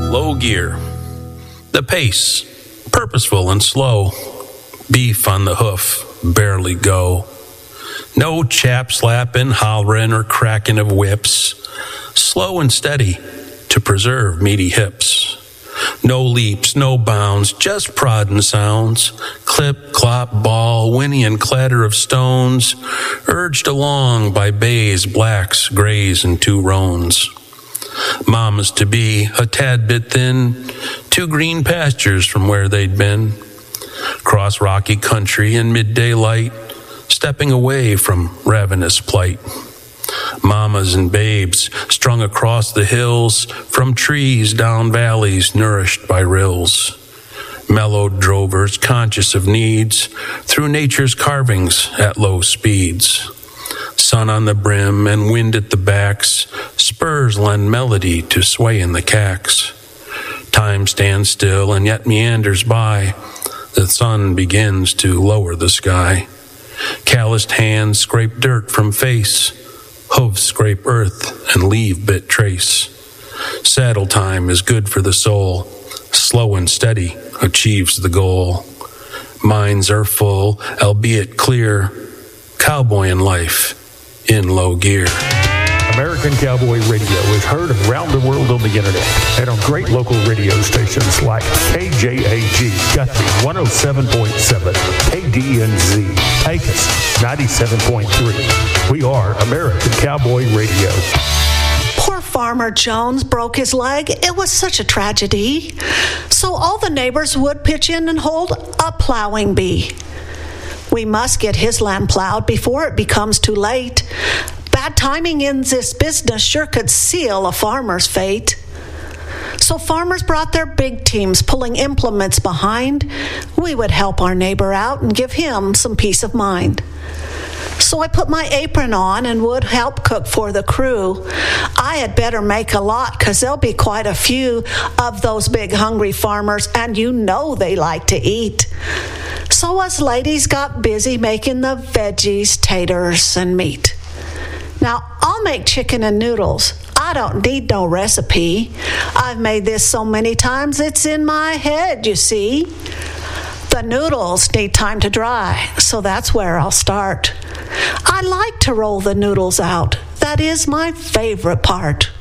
Low gear. The pace, purposeful and slow. Beef on the hoof, barely go. No chap slapping, hollering, or cracking of whips. Slow and steady to preserve meaty hips. No leaps, no bounds, just prodding sounds. Clip, clop, ball, whinny and clatter of stones. Urged along by bays, blacks, grays, and two roans. Mamas to be a tad bit thin, 2 green pastures from where they'd been. Cross rocky country in midday light, stepping away from ravenous plight. Mamas and babes strung across the hills, from trees down valleys nourished by rills. Mellowed drovers conscious of needs, through nature's carvings at low speeds. Sun on the brim and wind at the backs, spurs lend melody to sway in the cacks. Time stands still and yet meanders by, the sun begins to lower the sky. Calloused hands scrape dirt from face, hooves scrape earth and leave bit trace. Saddle time is good for the soul, slow and steady achieves the goal. Minds are full, albeit clear, cowboy in life in low gear. American Cowboy Radio is heard around the world on the internet and on great local radio stations like KJAG, Guthrie 107.7, KDNZ, Pecos 97.3. We are American Cowboy Radio. Poor Farmer Jones broke his leg. It was such a tragedy. So all the neighbors would pitch in and hold a plowing bee. We must get his land plowed before it becomes too late. Bad timing in this business sure could seal a farmer's fate. So farmers brought their big teams, pulling implements behind. We would help our neighbor out and give him some peace of mind. So I put my apron on and would help cook for the crew. I had better make a lot, 'cause there'll be quite a few of those big hungry farmers, and you know they like to eat. So us ladies got busy making the veggies, taters, and meat. Now, I'll make chicken and noodles. I don't need no recipe. I've made this so many times, it's in my head, you see. The noodles need time to dry, so that's where I'll start. I like to roll the noodles out. That is my favorite part.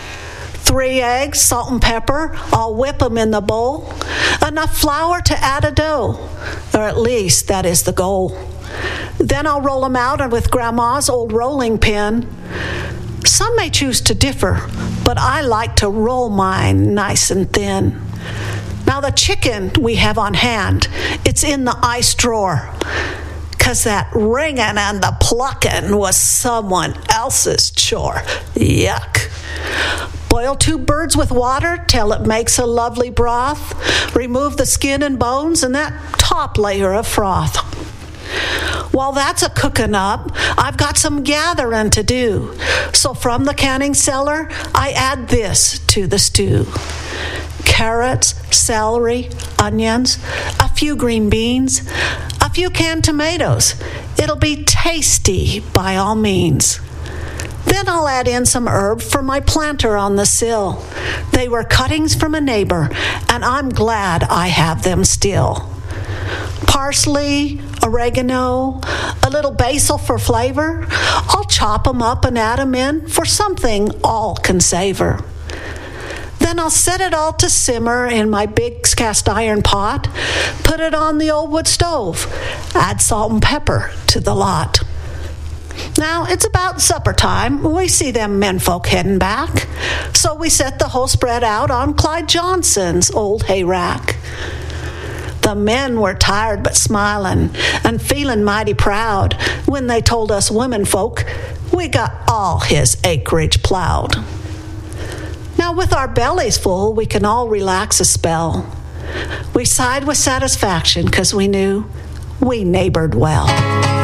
3 eggs, salt and pepper, I'll whip them in the bowl. Enough flour to add a dough, or at least that is the goal. Then I'll roll them out with Grandma's old rolling pin. Some may choose to differ, but I like to roll mine nice and thin. Now the chicken we have on hand, it's in the ice drawer, 'cause that ringing and the plucking was someone else's chore. Yuck. Boil 2 birds with water till it makes a lovely broth. Remove the skin and bones and that top layer of froth. While that's a cooking up, I've got some gathering to do. So from the canning cellar, I add this to the stew. Carrots, celery, onions, a few green beans, a few canned tomatoes. It'll be tasty by all means. Then I'll add in some herb for my planter on the sill. They were cuttings from a neighbor, and I'm glad I have them still. Parsley, oregano, a little basil for flavor. I'll chop them up and add them in for something all can savor. Then I'll set it all to simmer in my big cast iron pot. Put it on the old wood stove. Add salt and pepper to the lot. Now, it's about supper time. We see them menfolk heading back. So we set the whole spread out on Clyde Johnson's old hay rack. The men were tired but smiling and feeling mighty proud when they told us womenfolk we got all his acreage plowed. Now, with our bellies full, we can all relax a spell. We sighed with satisfaction 'cause we knew we neighbored well.